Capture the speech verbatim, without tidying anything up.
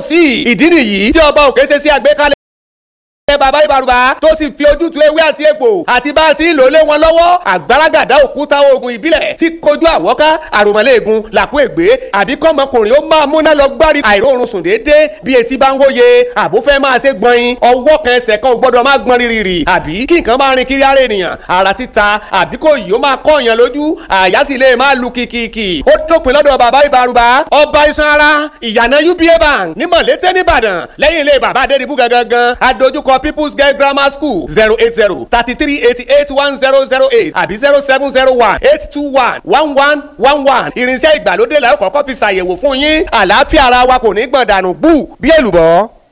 sí ìdí nìyí tí ọba òkè ṣe sí àgbékalẹ̀ bàbá ìbàrùbá tó sì fi ojútùú ewé àti egbò àti bá a ti ń lò lé wọn lọ́wọ́ àgbàràgàdá òkúta oògùn ìbílẹ̀ tí kojú àwọ́ká àròmọ́lẹ́ẹ̀gùn làkú ègbé àbí kọ́mọkùnrin ó máa múná lọ gbárí àìróorun sùn déédéé bí etí bá ń wóye àbó fẹ́ máa ṣe gbọ̀nyin ọwọ́ kan ẹsẹ̀ kan ò gbọ́dọ̀ máa gbọ́n rírì àbí kí nǹkan máa rin kiri ara ènìyàn ara títa àbí kò yìí ó máa kọ́ èèyàn lójú àyà sì lè máa lu kìkìkì ó dópin lọ́dọ̀ bàbá ìbàrùbá ọba iṣan ara ìyànà U B A bank ní mọ̀lété nìbàdàn lẹ́yìn ilé bàbá adédìbú gangan adójúkọ people's girl grammar school zero eight zero thirty three eighty eight one zero zero eight àbí zero seven zero one eight two one one one one one irinṣẹ́ ìgbàlódé la ó kọ́kọ́ fi ṣàyẹ̀wò fún yín àlàáfíà ara wa kò ní gbọ̀n dànù bú bí èlùbọ́.